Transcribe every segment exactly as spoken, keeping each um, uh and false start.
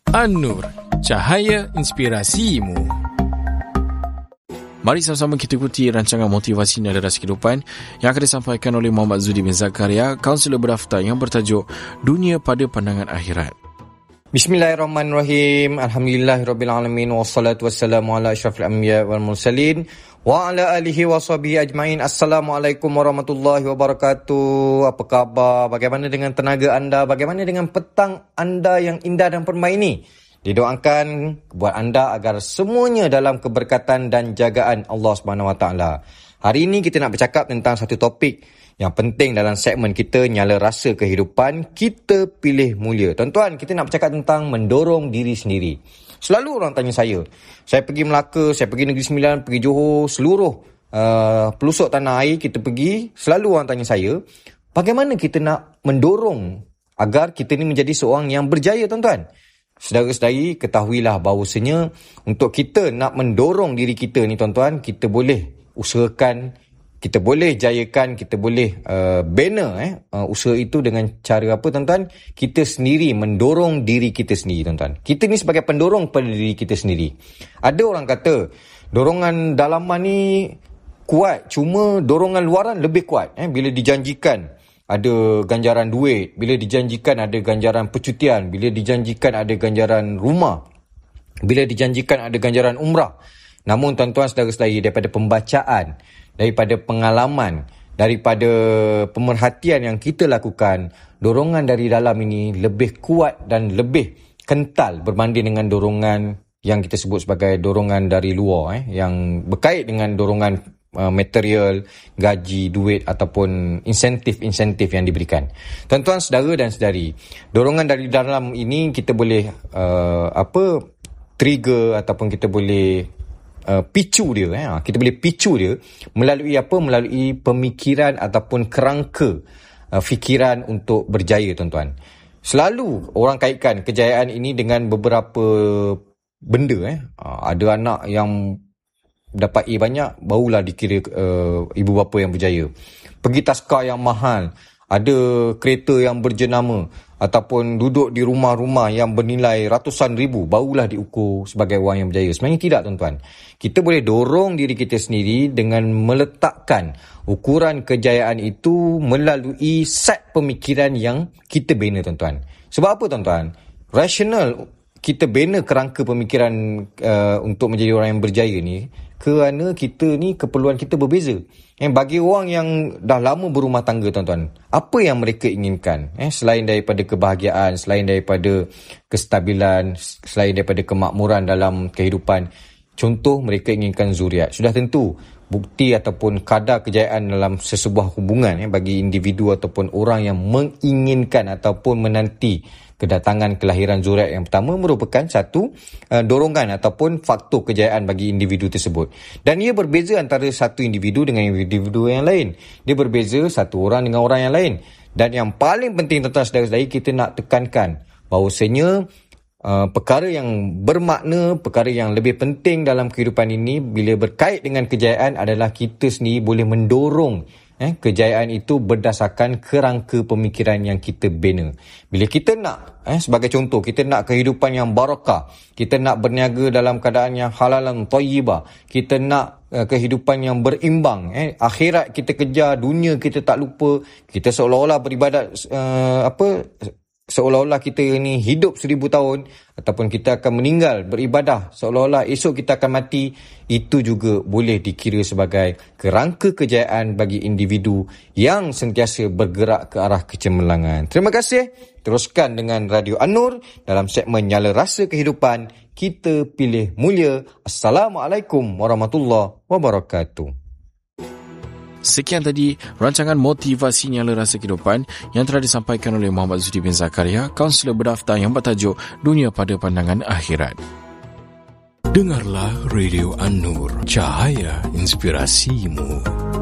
An-Nur, cahaya inspirasimu. Mari sama-sama kita ikuti rancangan motivasi Nyala Rasa Kehidupan yang akan disampaikan oleh Muhammad Zudi bin Zakaria, kaunselor berdaftar yang bertajuk Dunia pada Pandangan Akhirat. Bismillahirrahmanirrahim. Alhamdulillahirrabbilalamin. Wassalatu wassalamu ala asyrafil anbiya wal mursalin wa ala alihi wa sahbihi ajma'in. Assalamualaikum warahmatullahi wabarakatuh. Apa khabar? Bagaimana dengan tenaga anda? Bagaimana dengan petang anda yang indah dan permai ini? Didoakan buat anda agar semuanya dalam keberkatan dan jagaan Allah subhanahu wa taala. Hari ini kita nak bercakap tentang satu topik yang penting dalam segmen kita, Nyala Rasa Kehidupan, Kita Pilih Mulia. Tuan-tuan, kita nak bercakap tentang mendorong diri sendiri. Selalu orang tanya saya, saya pergi Melaka, saya pergi Negeri Sembilan, pergi Johor, seluruh uh, pelusuk tanah air kita pergi, selalu orang tanya saya, bagaimana kita nak mendorong agar kita ni menjadi seorang yang berjaya, tuan-tuan? Saudara-saudari, ketahuilah bahawasanya untuk kita nak mendorong diri kita ni, tuan-tuan, kita boleh usahakan, kita boleh jayakan, kita boleh uh, bina eh, uh, usaha itu dengan cara apa, tuan-tuan? Kita sendiri mendorong diri kita sendiri, tuan-tuan. Kita ni sebagai pendorong pada diri kita sendiri. Ada orang kata, dorongan dalaman ni kuat, cuma dorongan luaran lebih kuat. Eh, bila dijanjikan ada ganjaran duit, bila dijanjikan ada ganjaran percutian, bila dijanjikan ada ganjaran rumah, bila dijanjikan ada ganjaran umrah. Namun tuan-tuan saudara-saudari, daripada pembacaan, daripada pengalaman, daripada pemerhatian yang kita lakukan, dorongan dari dalam ini lebih kuat dan lebih kental berbanding dengan dorongan yang kita sebut sebagai dorongan dari luar, eh, yang berkait dengan dorongan Uh, material, gaji, duit ataupun insentif-insentif yang diberikan. Tuan-tuan, saudara dan saudari, dorongan dari dalam ini kita boleh uh, apa trigger ataupun kita boleh uh, picu dia, eh? kita boleh picu dia melalui apa? Melalui pemikiran ataupun kerangka uh, fikiran untuk berjaya, tuan-tuan. Selalu orang kaitkan kejayaan ini dengan beberapa benda. Eh? Uh, ada anak yang dapat A banyak, barulah dikira uh, ibu bapa yang berjaya. Pergi taska yang mahal, ada kereta yang berjenama, ataupun duduk di rumah-rumah yang bernilai ratusan ribu, barulah diukur sebagai orang yang berjaya. Sebenarnya tidak, tuan-tuan. Kita boleh dorong diri kita sendiri dengan meletakkan ukuran kejayaan itu melalui set pemikiran yang kita bina, tuan-tuan. Sebab apa, tuan-tuan? Rasional kita bina kerangka pemikiran uh, untuk menjadi orang yang berjaya ni kerana kita ni keperluan kita berbeza. Eh, bagi orang yang dah lama berumah tangga, tuan-tuan, apa yang mereka inginkan? Eh, selain daripada kebahagiaan, selain daripada kestabilan, selain daripada kemakmuran dalam kehidupan, contoh mereka inginkan zuriat. Sudah tentu bukti ataupun kadar kejayaan dalam sesebuah hubungan eh, bagi individu ataupun orang yang menginginkan ataupun menanti kedatangan kelahiran zuriat yang pertama merupakan satu uh, dorongan ataupun faktor kejayaan bagi individu tersebut. Dan ia berbeza antara satu individu dengan individu yang lain. Dia berbeza satu orang dengan orang yang lain. Dan yang paling penting, tuan-tuan saudara-saudari, kita nak tekankan bahawasanya uh, perkara yang bermakna, perkara yang lebih penting dalam kehidupan ini bila berkait dengan kejayaan adalah kita sendiri boleh mendorong Eh, kejayaan itu berdasarkan kerangka pemikiran yang kita bina. Bila kita nak, eh, sebagai contoh, kita nak kehidupan yang barakah, kita nak berniaga dalam keadaan yang halalan thayyibah, kita nak uh, kehidupan yang berimbang, eh, akhirat kita kejar, dunia kita tak lupa, kita seolah-olah beribadat uh, apa seolah-olah kita ni hidup seribu tahun, ataupun kita akan meninggal beribadah seolah-olah esok kita akan mati, itu juga boleh dikira sebagai kerangka kejayaan bagi individu yang sentiasa bergerak ke arah kecemerlangan. Terima kasih. Teruskan dengan Radio An-Nur dalam segmen Nyala Rasa Kehidupan, Kita Pilih Mulia. Assalamualaikum warahmatullahi wabarakatuh. Sekian tadi rancangan motivasi Nyala Rasa Kehidupan yang telah disampaikan oleh Muhammad Zudi bin Zakaria, kaunselor berdaftar yang bertajuk Dunia pada Pandangan Akhirat. Dengarlah Radio An-Nur, cahaya inspirasimu.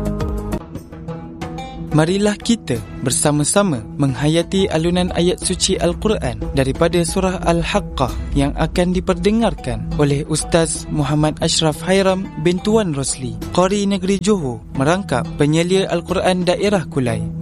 Marilah kita bersama-sama menghayati alunan ayat suci Al-Quran daripada surah Al-Haqqah yang akan diperdengarkan oleh Ustaz Muhammad Ashraf Hairam bin Tuan Rosli, Qari Negeri Johor, merangkap penyelia Al-Quran Daerah Kulai.